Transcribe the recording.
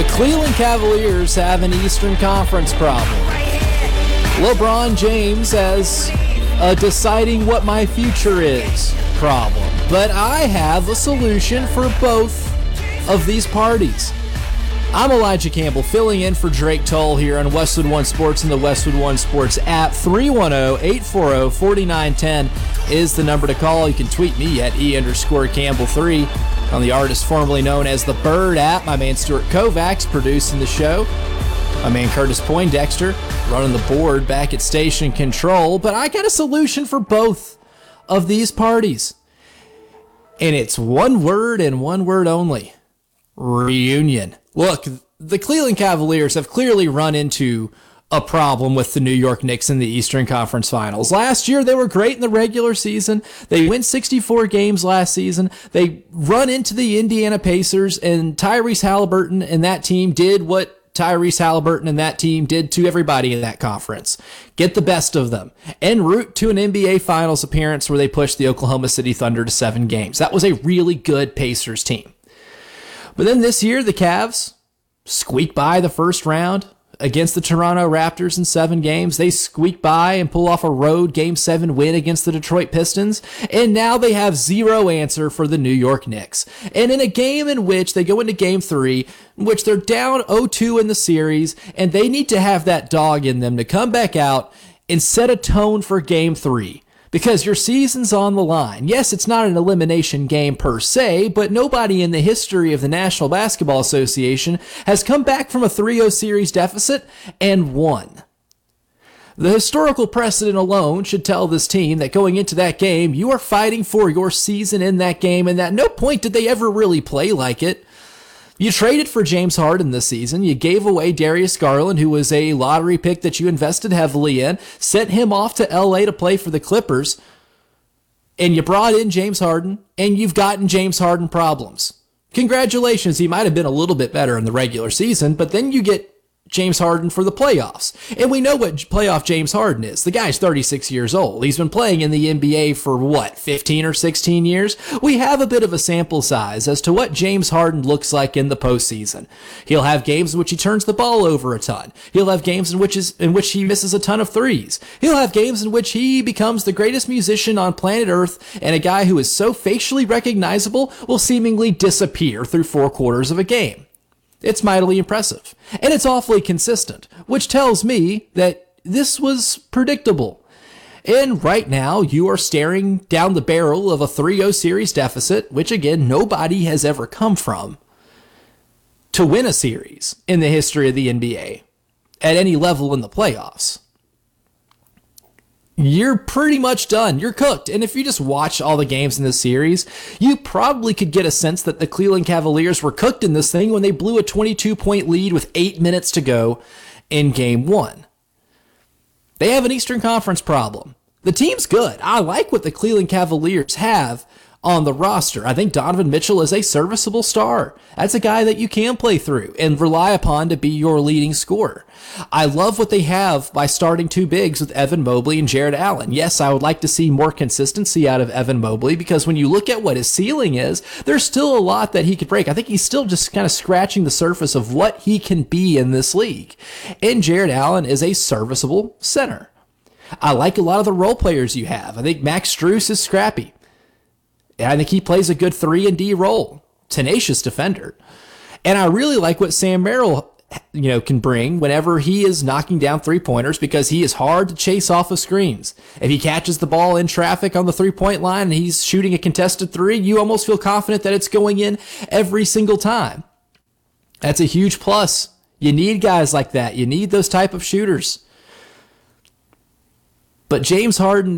Cleveland Cavaliers have an Eastern Conference problem. LeBron James has a deciding what my future is problem. But I have a solution for both of these parties. I'm Elijah Campbell, filling in for Drake Toll here on Westwood One Sports and the Westwood One Sports app. 310-840-4910 is the number to call. You can tweet me at E_Campbell3 on the artist formerly known as the Bird app. My man Stuart Kovacs producing the show. My man Curtis Poindexter running the board back at station control. But I got a solution for both of these parties. And it's one word and one word only. Reunion. Look, the Cleveland Cavaliers have clearly run into a problem with the New York Knicks in the Eastern Conference Finals. Last year, they were great in the regular season. They win 64 games last season. They run into the Indiana Pacers, and Tyrese Halliburton and that team did what Tyrese Halliburton and that team did to everybody in that conference. Get the best of them. En route to an NBA Finals appearance where they pushed the Oklahoma City Thunder to 7 games. That was a really good Pacers team. But then this year, the Cavs squeak by the first round against the Toronto Raptors in 7 games. They squeak by and pull off a road Game 7 win against the Detroit Pistons. And now they have zero answer for the New York Knicks. And in a game in which they go into Game 3, in which they're down 0-2 in the series, and they need to have that dog in them to come back out and set a tone for Game 3. Because your season's on the line. Yes, it's not an elimination game per se, but nobody in the history of the National Basketball Association has come back from a 3-0 series deficit and won. The historical precedent alone should tell this team that going into that game, you are fighting for your season in that game, and at no point did they ever really play like it. You traded for James Harden this season. You gave away Darius Garland, who was a lottery pick that you invested heavily in, sent him off to LA to play for the Clippers, and you brought in James Harden, and you've gotten James Harden problems. Congratulations, he might have been a little bit better in the regular season, but then you get James Harden for the playoffs. And we know what playoff James Harden is. The guy's 36 years old. He's been playing in the NBA for 15 or 16 years? We have a bit of a sample size as to what James Harden looks like in the postseason. He'll have games in which he turns the ball over a ton. He'll have games in which he misses a ton of threes. He'll have games in which he becomes the greatest musician on planet Earth, and a guy who is so facially recognizable will seemingly disappear through 4 quarters of a game. It's mightily impressive. And it's awfully consistent, which tells me that this was predictable. And right now, you are staring down the barrel of a 3-0 series deficit, which again, nobody has ever come from, to win a series in the history of the NBA at any level in the playoffs. You're pretty much done. You're cooked. And if you just watch all the games in this series, you probably could get a sense that the Cleveland Cavaliers were cooked in this thing when they blew a 22-point lead with 8 minutes to go in Game 1. They have an Eastern Conference problem. The team's good. I like what the Cleveland Cavaliers have on the roster. I think Donovan Mitchell is a serviceable star. That's a guy that you can play through and rely upon to be your leading scorer. I love what they have by starting 2 bigs with Evan Mobley and Jared Allen. Yes, I would like to see more consistency out of Evan Mobley because when you look at what his ceiling is, there's still a lot that he could break. I think he's still just kind of scratching the surface of what he can be in this league. And Jared Allen is a serviceable center. I like a lot of the role players you have. I think Max Strus is scrappy. I think he plays a good 3-and-D role. Tenacious defender. And I really like what Sam Merrill, can bring whenever he is knocking down 3-pointers because he is hard to chase off of screens. If he catches the ball in traffic on the 3-point line and he's shooting a contested 3, you almost feel confident that it's going in every single time. That's a huge plus. You need guys like that. You need those type of shooters. But James Harden